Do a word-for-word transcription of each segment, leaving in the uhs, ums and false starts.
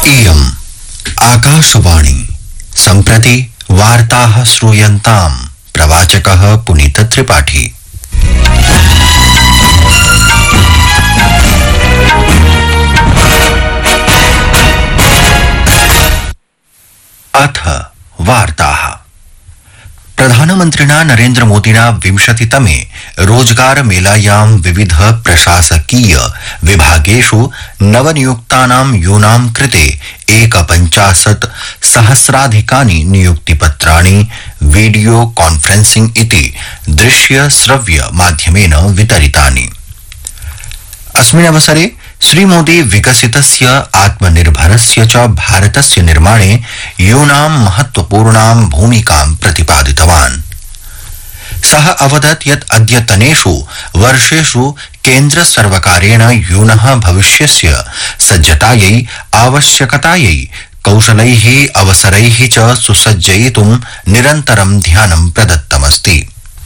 इयम् आकाशवाणी सम्प्रति वार्ताः श्रूयन्ताम्। प्रवाचकः पुनीत त्रिपाठी। अथ वार्ताः। प्रधानमन्त्रिणा नरेन्द्र मोदिना विंशतितमे रोजगार मेलायां विविध प्रशासकीय विभागेषु नवनियुक्तानां यूनां कृते एकपञ्चाशत् सहस्राधिकानि नियुक्तिपत्राणि वीडियो कॉन्फ्रेंसिंग इति दृश्य श्रव्य माध्यमेन वितरितानि। अस्मिन् अवसरे श्रीमोदी विकसितस्य आत्मनिर्भरस्य च भारतस्य निर्माणे यूनां महत्वपूर्णां भूमिकां प्रतिपादितवान्। सः अवदत् यत् अद्यतनेषु वर्षेषु केन्द्र सर्वकारेण यूनः भविष्यस्य सज्जतायै आवश्यकतायै कौशलैः अवसरैः च सुसज्जयितुं निरन्तरं ध्यानं प्रदत्तमस्ति।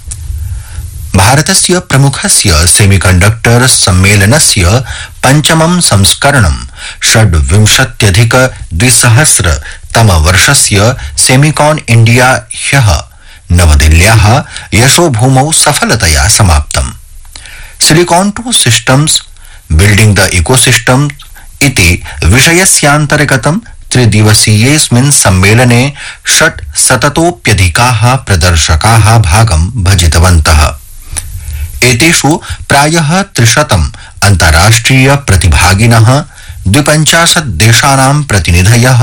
भारतस्य प्रमुखस्य सेमीकंडक्टर सम्मेलनस्य पञ्चमं संस्करणं षड्विंशत्यधिक द्विसहस्र तमवर्षस्य सेमिकॉन इंडिया ह्यः नवदिल्ल्याः यशोभूमौ सफलतया समाप्तम्। Silicon to systems building the ecosystem इति विषयस्यान्तर्गतं त्रिदिवसीयेऽस्मिन् सम्मेलने षट्शततोप्यधिकाः प्रदर्शकाः भागं भजितवन्तः। एतेषु प्रायः त्रिशतम् अन्ताराष्ट्रिय प्रतिभागिनः, द्विपञ्चाशत् देशानां प्रतिनिधयः,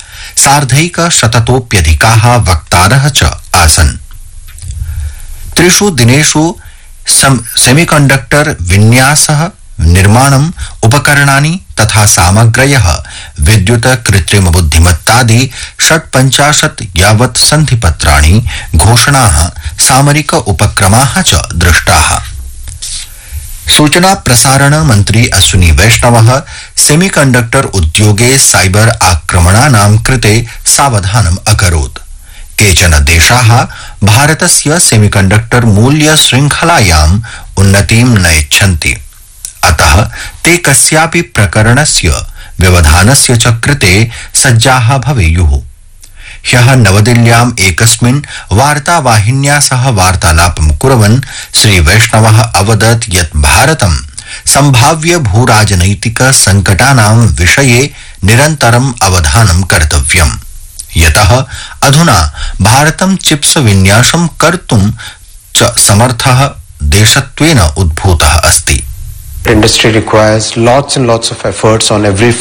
सार्धैकशततोप्यधिकाः वक्तारः च आसन्। त्रिषु दिनेषु सेमीकंडक्टर विन्यासः, निर्माणम्, उपकरणानि तथा सामग्र्यः, विद्युत कृत्रिम बुद्धिमत्तादि षट्पञ्चाशत् यावत् सन्धिपत्राणि, घोषणाः, सामरिक उपक्रमाः च दृष्टाः। सूचना प्रसारण मन्त्री अश्विनी वैष्णवः सेमीकंडक्टर उद्योगे साइबर आक्रमणानां कृते सावधानम् अकरोत्। केचन देशाः भारतस्य सेमीकंडक्टर मूल्य श्रृंखलायाम् उन्नतिं न इच्छन्ति, अतः ते कस्यापि प्रकरणस्य व्यवधानस्य च कृते सज्जाः भवेयुः। ह्यः नवदिल्ल्याम् एकस्मिन् वार्तावाहिन्या सह वार्तालापं कुर्वन् श्री वैष्णवः अवदत् यत् भारतं सम्भाव्य भूराजनैतिक संकटानां विषये निरन्तरम् अवधानं कर्तव्यम्, यतः अधुना भारतं चिप्स विन्यासं कर्तुं च समर्थः देशत्वेन उद्भूतः अस्ति। Industry requires lots and lots of efforts on every